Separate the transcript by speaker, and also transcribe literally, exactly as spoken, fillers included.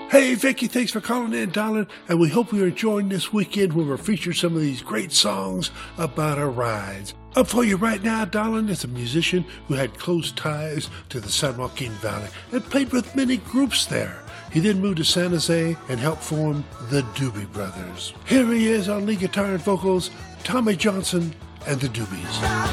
Speaker 1: Hey, Vicky, thanks for calling in, darling. And we hope you're enjoying this weekend when we're featuring some of these great songs about our rides. Up for you right now, darling, is a musician who had close ties to the San Joaquin Valley and played with many groups there. He then moved to San Jose and helped form the Doobie Brothers. Here he is on lead guitar and vocals, Tommy Johnson and the Doobies.